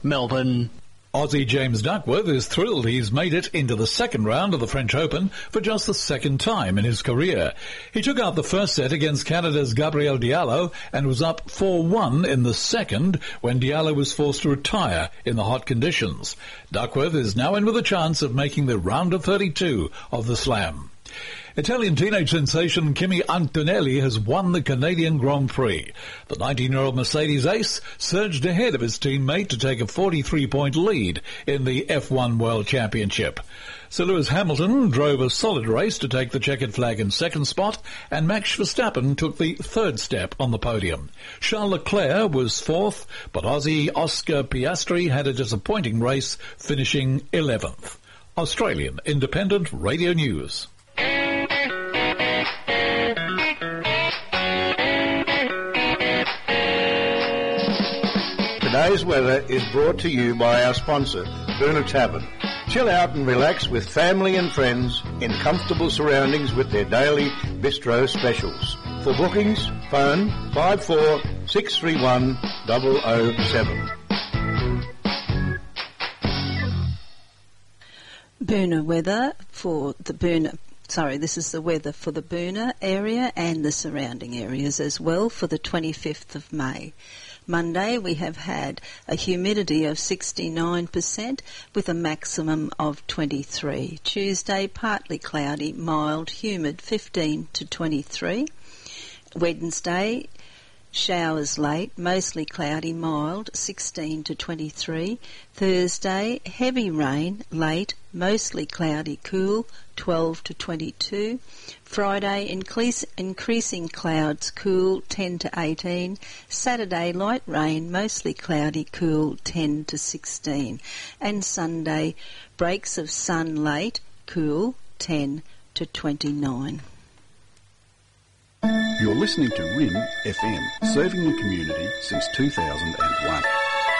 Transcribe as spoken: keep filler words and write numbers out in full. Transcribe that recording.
Melbourne. Aussie James Duckworth is thrilled he's made it into the second round of the French Open for just the second time in his career. He took out the first set against Canada's Gabriel Diallo and was up four one in the second when Diallo was forced to retire in the hot conditions. Duckworth is now in with a chance of making the round of thirty-two of the Slam. Italian teenage sensation Kimi Antonelli has won the Canadian Grand Prix. The nineteen-year-old Mercedes ace surged ahead of his teammate to take a forty-three point lead in the F one World Championship. Sir Lewis Hamilton drove a solid race to take the checkered flag in second spot, and Max Verstappen took the third step on the podium. Charles Leclerc was fourth, but Aussie Oscar Piastri had a disappointing race, finishing eleventh. Australian Independent Radio News. Today's weather is brought to you by our sponsor, Boonah Tavern. Chill out and relax with family and friends in comfortable surroundings with their daily bistro specials. For bookings, phone five four six three one zero zero seven. Boonah weather for the Boonah. Sorry, this is the weather for the Boonah area and the surrounding areas as well for the twenty-fifth of May. Monday we have had a humidity of sixty-nine percent with a maximum of twenty-three. Tuesday partly cloudy, mild, humid fifteen to twenty-three. Wednesday showers late, mostly cloudy, mild, sixteen to twenty-three. Thursday, heavy rain, late, mostly cloudy, cool, twelve to twenty-two. Friday, increase, increasing clouds, cool, ten to eighteen. Saturday, light rain, mostly cloudy, cool, ten to sixteen. And Sunday, breaks of sun late, cool, ten to twenty-nine. You're listening to R I M F M, serving the community since two thousand one.